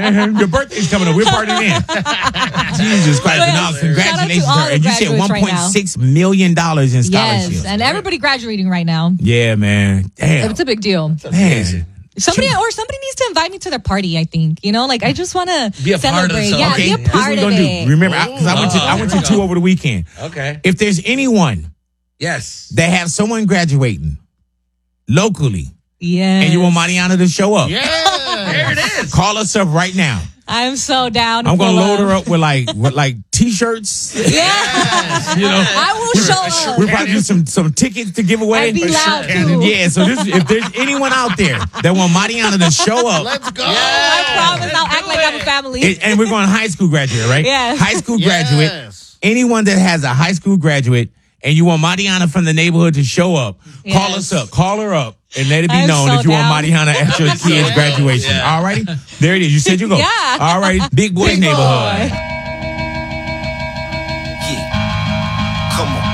man. Your birthday's coming up. We're partying in. Jesus Christ. No, congratulations to her. And you said $1.6 million in scholarships. Yes, and everybody graduating right now. Yeah, man. Damn. It's a big deal. Man. Somebody needs to invite me to their party, I think. You know, like I just want to celebrate. Yeah, be a part of it. Remember, because I went to 2 over the weekend. Okay. If there's anyone that have someone graduating locally, and you want Mariana to show up, there it is. Call us up right now. I'm so down. I'm gonna load her up with like t-shirts. Yeah, you know, I will show up. We'll probably do some tickets to give away. I'd be loud too. Yeah, so if there's anyone out there that want Mariana to show up, let's go. I promise I'll act like I'm a family. And we're going high school graduate, right? Yes. High school graduate. Anyone that has a high school graduate and you want Mariana from the neighborhood to show up, call us up. Call her up. And let it be known that you want Mariana at your kid's graduation. All righty? There it is. You said you go. Yeah. All righty. Big boys neighborhood.